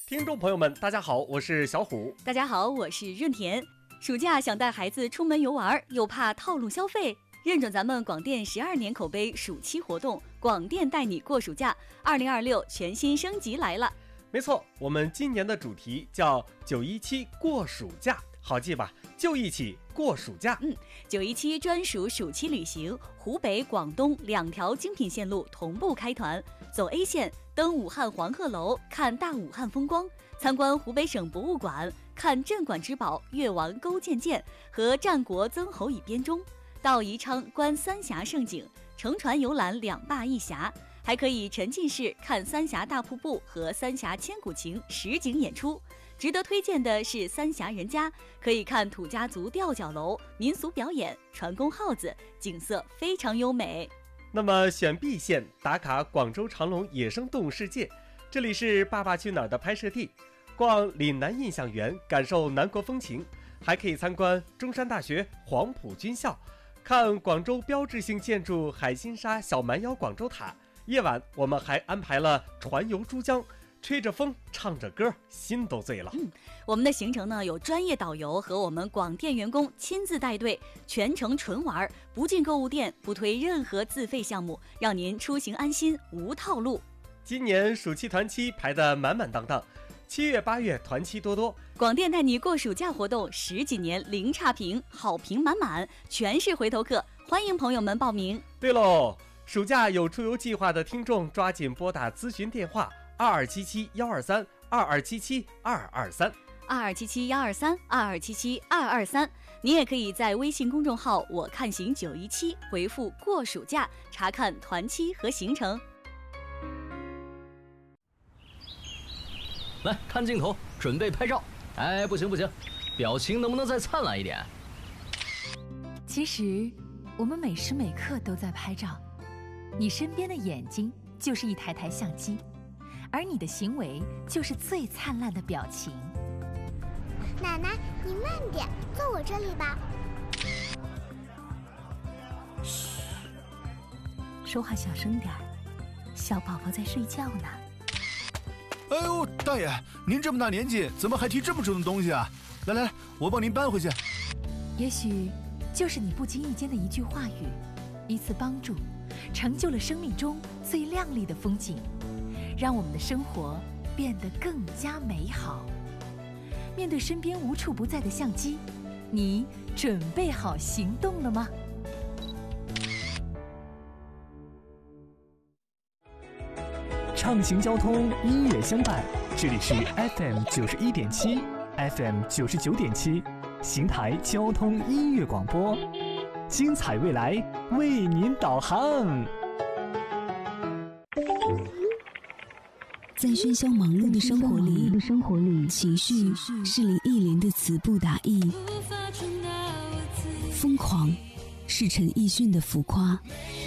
听众朋友们，大家好，我是小虎。 大家好，我是润田。暑假想带孩子出门游玩，又怕套路消费，认准咱们广电12年口碑暑期活动，广电带你过暑假，2026全新升级来了。 没错，我们今年的主题叫917过暑假，好记吧？就一起过暑假。 917专属暑期旅行，湖北、广东2条精品线路同步开团，走 A 线，登武汉黄鹤楼，看大武汉风光，参观湖北省博物馆，看镇馆之宝越王勾践剑和战国曾侯乙编钟，到宜昌观三峡胜景，乘船游览2坝1峡，还可以沉浸式看三峡大瀑布和三峡千古情实景演出。值得推荐的是三峡人家，可以看土家族吊脚楼、民俗表演、船工号子，景色非常优美。 那么选 B 线打卡广州长隆野生动物世界，这里是《爸爸去哪儿》的拍摄地，逛岭南印象园，感受南国风情，还可以参观中山大学黄埔军校，看广州标志性建筑海心沙小蛮腰广州塔。夜晚我们还安排了船游珠江，吹着风唱着歌，心都醉了。 我们的行程呢，有专业导游和我们广电员工亲自带队，全程纯玩，不进购物店，不推任何自费项目，让您出行安心无套路。 今年暑期团期排得满满当当，7月8月团期多多。 广电带你过暑假活动10几年零差评，好评满满，全是回头客，欢迎朋友们报名。 对喽，暑假有出游计划的听众抓紧拨打咨询电话2277-123 2277-223 2277-123 2277-223。你也可以在微信公众号我看行917回复过暑假，查看团期和行程。 来看镜头，准备拍照。哎，不行，表情能不能再灿烂一点？ 其实我们每时每刻都在拍照，你身边的眼睛就是一台台相机，而你的行为就是最灿烂的表情。 奶奶，你慢点，坐我这里吧。 嘘，说话小声点儿，小宝宝在睡觉呢。 哎呦，大爷，您这么大年纪，怎么还提这么重的东西啊？来，我帮您搬回去。 也许就是你不经意间的一句话语，一次帮助，成就了生命中最亮丽的风景，让我们的生活变得更加美好。面对身边无处不在的相机，你准备好行动了吗？ 畅行交通，音乐相伴，这里是 FM 91.7 FM 99.7邢台交通音乐广播，精彩未来为您导航。 在喧嚣忙碌的生活里，情绪是林忆莲的词不达意，疯狂是陈奕迅的浮夸。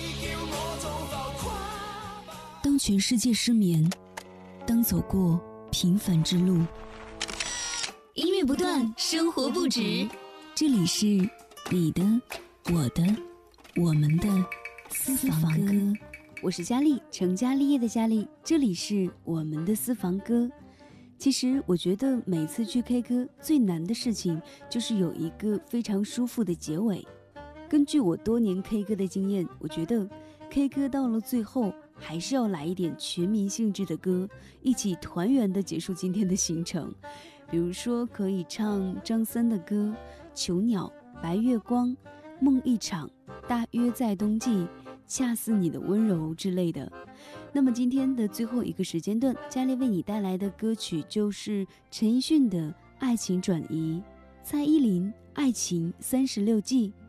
当全世界失眠，当走过平凡之路，音乐不断，生活不止。这里是你的、我的、我们的私房歌。我是佳丽，成家立业的佳丽，这里是我们的私房歌。其实我觉得每次去 K 歌最难的事情就是有一个非常舒服的结尾。根据我多年 K 歌的经验，我觉得 K 歌到了最后还是要来一点全民性质的歌，一起团圆的结束今天的行程。比如说可以唱张三的歌《囚鸟》《白月光》《梦一场》《大约在冬季》恰似你的温柔之类的。那么今天的最后一个时间段，佳丽为你带来的歌曲就是陈奕迅的《爱情转移》，蔡依林《爱情36季》